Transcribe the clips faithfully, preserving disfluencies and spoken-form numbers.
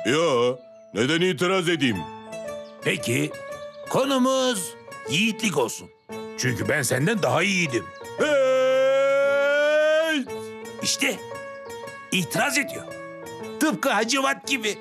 Yo, neden itiraz edeyim? Peki, konumuz yiğitlik olsun. Çünkü ben senden daha iyiydim. Hey! İşte, itiraz ediyor. Tıpkı Hacivat gibi.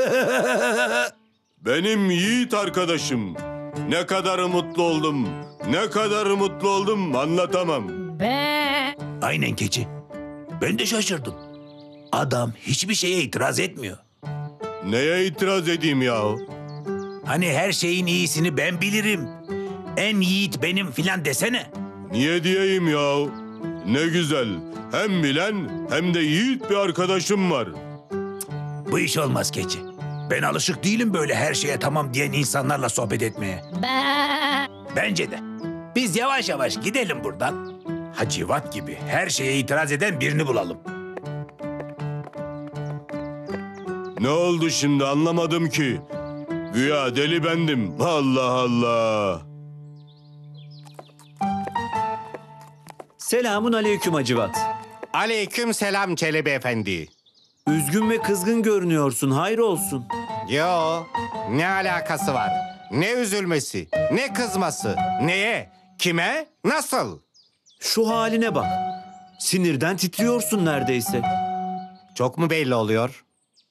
Benim yiğit arkadaşım. Ne kadar mutlu oldum, ne kadar mutlu oldum anlatamam. Aynen keçi. Ben de şaşırdım. Adam hiçbir şeye itiraz etmiyor. Neye itiraz edeyim ya? Hani her şeyin iyisini ben bilirim. En yiğit benim filan desene. Niye diyeyim ya? Ne güzel. Hem bilen hem de yiğit bir arkadaşım var. Bu iş olmaz keçi. Ben alışık değilim böyle her şeye tamam diyen insanlarla sohbet etmeye. Bence de. Biz yavaş yavaş gidelim buradan. Hacivat gibi her şeye itiraz eden birini bulalım. Ne oldu şimdi anlamadım ki. Güya deli bendim. Allah Allah. Selamun aleyküm Hacivat. Aleyküm selam Çelebi Efendi. Üzgün ve kızgın görünüyorsun, hayır olsun. Yo, ne alakası var? Ne üzülmesi, ne kızması, neye, kime, nasıl? Şu haline bak. Sinirden titriyorsun neredeyse. Çok mu belli oluyor?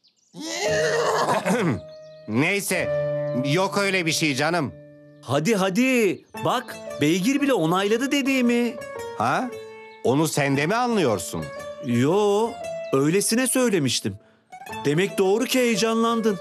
Neyse, yok öyle bir şey canım. Hadi hadi, bak beygir bile onayladı dediğimi. Ha? Onu sen de mi anlıyorsun? Yo, öylesine söylemiştim. Demek doğru ki heyecanlandın.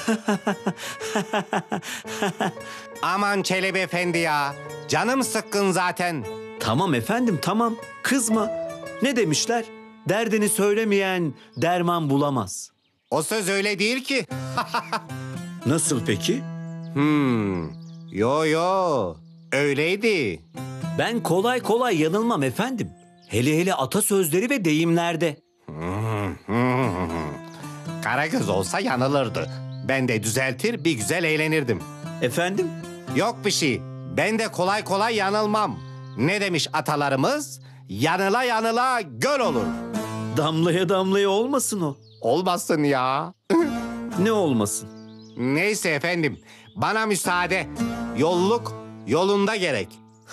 Aman Çelebi Efendi ya, canım sıkkın zaten. Tamam efendim, tamam. Kızma. Ne demişler? Derdini söylemeyen derman bulamaz. O söz öyle değil ki. Nasıl peki? Hmm, yo yo, öyleydi. Ben kolay kolay yanılmam efendim. Hele hele atasözleri ve deyimlerde. Karagöz olsa yanılırdı. Ben de düzeltir, bir güzel eğlenirdim. Efendim? Yok bir şey. Ben de kolay kolay yanılmam. Ne demiş atalarımız? Yanıla yanıla göl olur. Damlaya damlaya olmasın o. Olmasın ya. Ne olmasın? Neyse efendim. Bana müsaade. Yolluk yolunda gerek.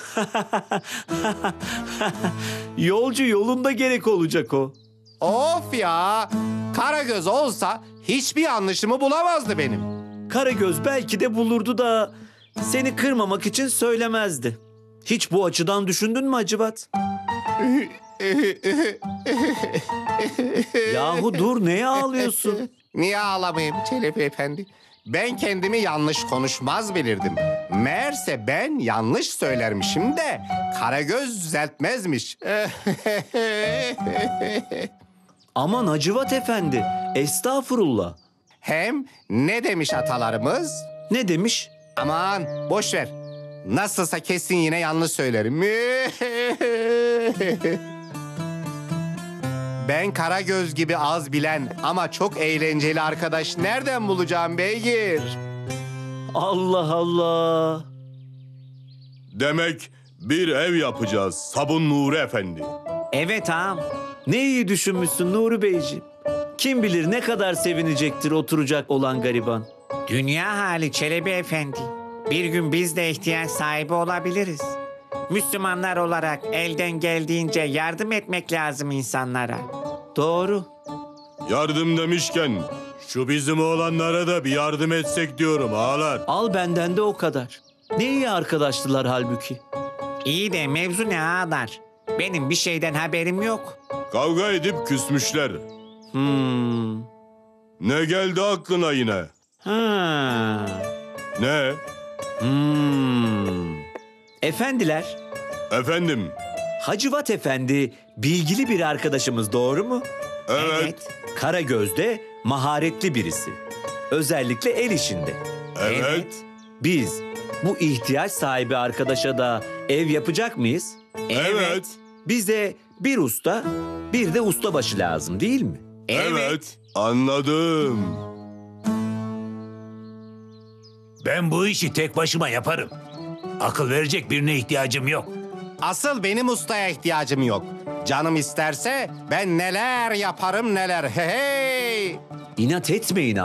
Yolcu yolunda gerek olacak o. Of ya. Karagöz olsa hiçbir yanlışımı bulamazdı benim. Karagöz belki de bulurdu da seni kırmamak için söylemezdi. Hiç bu açıdan düşündün mü Hacivat? Yahu dur, neye ağlıyorsun? Niye ağlamayayım Çelebi Efendi? Ben kendimi yanlış konuşmaz bilirdim. Meğerse ben yanlış söylermişim de Karagöz düzeltmezmiş. Aman Hacivat Efendi, estağfurullah. Hem ne demiş atalarımız? Ne demiş? Aman boş ver. Nasılsa kesin yine yanlış söylerim. Ben Karagöz gibi az bilen ama çok eğlenceli arkadaş nereden bulacağım beygir? Allah Allah. Demek bir ev yapacağız Sabun Nuri Efendi. Evet ağam. Ne iyi düşünmüşsün Nuri Beyciğim. Kim bilir ne kadar sevinecektir oturacak olan gariban. Dünya hali Çelebi Efendi. Bir gün biz de ihtiyaç sahibi olabiliriz. Müslümanlar olarak elden geldiğince yardım etmek lazım insanlara. Doğru. Yardım demişken şu bizim oğlanlara da bir yardım etsek diyorum ağalar. Al benden de o kadar. Ne iyi arkadaştılar halbuki. İyi de mevzu ne ağalar? Benim bir şeyden haberim yok. Kavga edip küsmüşler. Hmm. Ne geldi aklına yine? Ha. Ne? Hmm. Efendiler, Efendim? Hacivat Efendi bilgili bir arkadaşımız, doğru mu? Evet. Karagöz de maharetli birisi. Özellikle el işinde. Evet. Biz bu ihtiyaç sahibi arkadaşa da ev yapacak mıyız? Evet. Bize bir usta, bir de ustabaşı lazım değil mi? Evet. Anladım. Ben bu işi tek başıma yaparım. Akıl verecek birine ihtiyacım yok. Asıl benim ustaya ihtiyacım yok. Canım isterse ben neler yaparım neler. Hey hey. İnat etmeyin